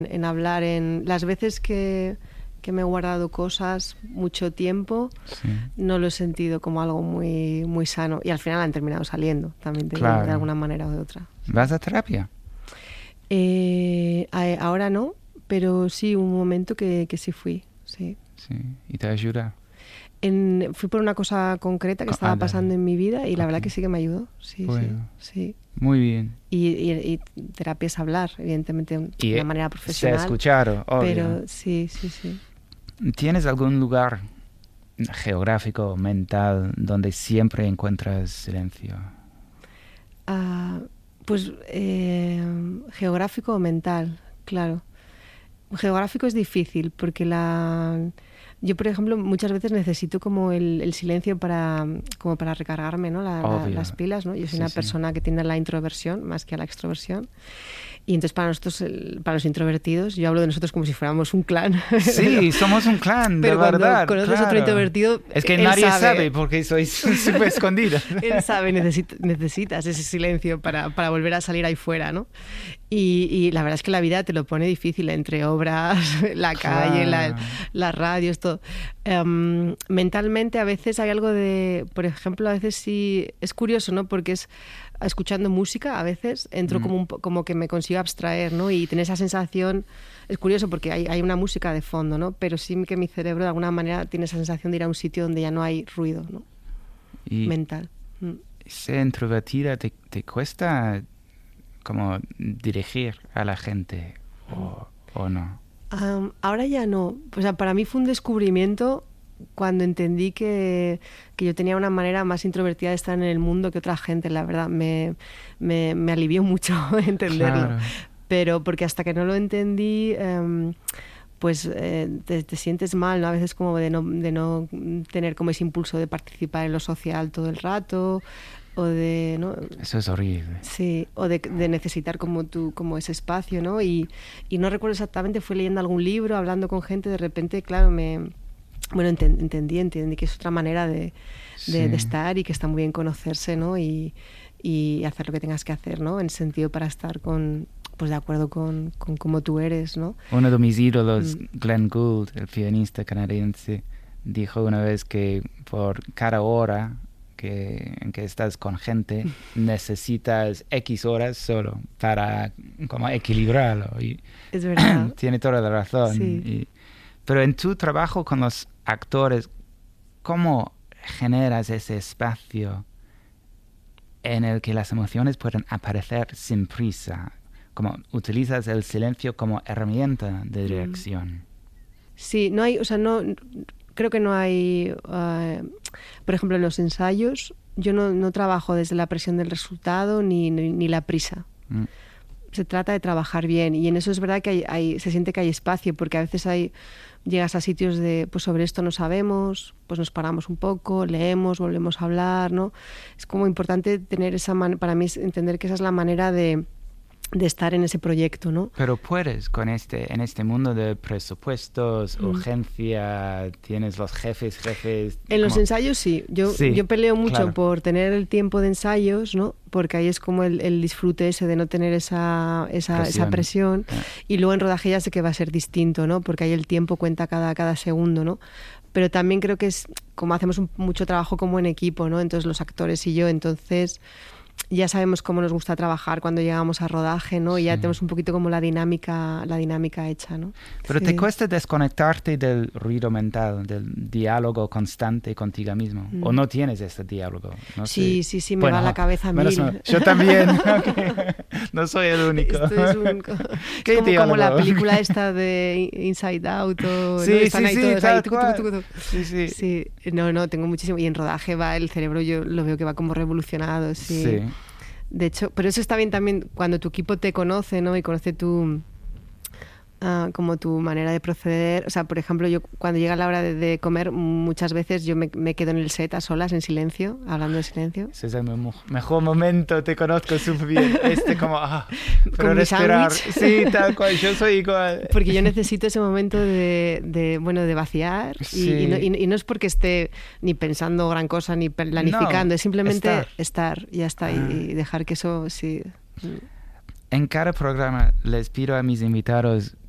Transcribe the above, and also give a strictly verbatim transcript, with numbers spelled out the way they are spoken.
en hablar, en las veces que, que me he guardado cosas mucho tiempo, sí. no lo he sentido como algo muy, muy sano, y al final han terminado saliendo también de, claro. de alguna manera o de otra. ¿Vas a terapia? Eh, ahora no, pero sí, un momento que, que sí fui, sí. Sí, ¿y te ayuda? En, fui por una cosa concreta que estaba ah, pasando en mi vida y la okay. verdad que sí que me ayudó, sí, bueno. sí, sí. Muy bien. Y, y, y terapia es hablar, evidentemente, de y una manera profesional. Se escucharon, obvio. Pero sí, sí, sí. ¿Tienes algún lugar geográfico, mental, donde siempre encuentras silencio? Uh, pues eh, geográfico o mental, claro. Geográfico es difícil porque la... Yo, por ejemplo, muchas veces necesito como el, el silencio para, como para recargarme, ¿no? La, la, las pilas, ¿no? Yo soy sí, una sí. persona que tiene la introversión más que a la extroversión. Y entonces para nosotros, para los introvertidos, yo hablo de nosotros como si fuéramos un clan. Sí, somos un clan, pero de verdad. Pero cuando conoces claro. otro introvertido, es que nadie sabe, sabe porque sois súper escondidos. Él sabe, necesita, necesitas ese silencio para, para volver a salir ahí fuera, ¿no? Y, y la verdad es que la vida te lo pone difícil entre obras, la calle, claro. la, las radios, todo. Um, mentalmente a veces hay algo de, por ejemplo, a veces sí, es curioso, ¿no? Porque es escuchando música, a veces entro mm. como, un, como que me consigo abstraer, ¿no? Y tener esa sensación, es curioso porque hay, hay una música de fondo, ¿no? Pero sí que mi cerebro de alguna manera tiene esa sensación de ir a un sitio donde ya no hay ruido, ¿no? Y mental. Mm. Ser introvertida te, te cuesta como dirigir a la gente o, o no. Um, ahora ya no. O sea, para mí fue un descubrimiento cuando entendí que, que yo tenía una manera más introvertida de estar en el mundo que otra gente, la verdad. Me, me, me alivió mucho entenderlo. Claro. Pero porque hasta que no lo entendí, um, pues eh, te, te sientes mal, ¿no? A veces como de no, de no tener como ese impulso de participar en lo social todo el rato. O de, ¿no? Eso es horrible. Sí, o de, de necesitar como tú, como ese espacio, ¿no? Y, y no recuerdo exactamente, fui leyendo algún libro, hablando con gente, de repente, claro, me... Bueno, enten, entendí, entendí que es otra manera de, sí. de, de estar y que está muy bien conocerse, ¿no? Y, y hacer lo que tengas que hacer, ¿no? En sentido para estar con... pues de acuerdo con, con cómo tú eres, ¿no? Uno de mis ídolos, mm. Glenn Gould, el pianista canadiense, dijo una vez que por cada hora que, en que estás con gente, necesitas X horas solo para como equilibrarlo. Y es verdad. Tiene toda la razón. Sí. Y, pero en tu trabajo con los actores, ¿cómo generas ese espacio en el que las emociones pueden aparecer sin prisa? ¿Cómo utilizas el silencio como herramienta de dirección? Sí, no hay, o sea, no... Creo que no hay, uh, por ejemplo, en los ensayos, yo no, no trabajo desde la presión del resultado ni, ni, ni la prisa. Mm. Se trata de trabajar bien y en eso es verdad que hay, hay, se siente que hay espacio, porque a veces hay, llegas a sitios de, pues sobre esto no sabemos, pues nos paramos un poco, leemos, volvemos a hablar, ¿no? Es como importante tener esa man- para mí es entender que esa es la manera de de estar en ese proyecto, ¿no? Pero puedes con este, en este mundo de presupuestos, mm. urgencia, tienes los jefes, jefes... En como... los ensayos sí. Yo, sí, yo peleo mucho claro. por tener el tiempo de ensayos, ¿no? Porque ahí es como el, el disfrute ese de no tener esa, esa presión. Esa presión. Yeah. Y luego en rodaje ya sé que va a ser distinto, ¿no? Porque ahí el tiempo cuenta cada, cada segundo, ¿no? Pero también creo que es como hacemos un, mucho trabajo como en equipo, ¿no? Entonces los actores y yo, entonces... ya sabemos cómo nos gusta trabajar cuando llegamos a rodaje, ¿no? Y ya sí. tenemos un poquito como la dinámica, la dinámica hecha, ¿no? Pero sí. ¿te cuesta desconectarte del ruido mental, del diálogo constante contigo mismo? Mm. ¿O no tienes ese diálogo? No sí, sé. sí, sí, me bueno, va la cabeza a mil. Mal. Yo también. Okay. No soy el único. Esto es un... ¿Qué como, diálogo? Como la película esta de Inside Out. O, sí, ¿no? sí, Están ahí sí, todos tal ahí, tucu, cual. tucu, tucu, tucu. Sí, sí. Sí, no, no, tengo muchísimo. Y en rodaje va el cerebro, yo lo veo que va como revolucionado, sí. Sí. De hecho, pero eso está bien también cuando tu equipo te conoce, ¿no? Y conoce tu, uh, como tu manera de proceder. O sea, por ejemplo, yo cuando llega la hora de, de comer, muchas veces yo me, me quedo en el set a solas, en silencio, hablando en silencio. Ese es el mejor momento, te conozco súper bien. Este como, ah, pero con respirar. Sí, tal cual, yo soy igual. Porque yo necesito ese momento de, de bueno, de vaciar. Sí. Y, y, no, y, y no es porque esté ni pensando gran cosa, ni planificando, no, es simplemente estar, estar ya está, ah. y, y dejar que eso, sí... En cada programa les pido a mis invitados